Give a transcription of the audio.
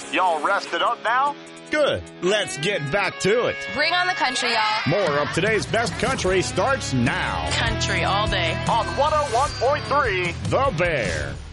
Y'all rested up now? Good. Let's get back to it. Bring on the country, y'all. More of today's best country starts now. Country all day. On 101.3 The Bear.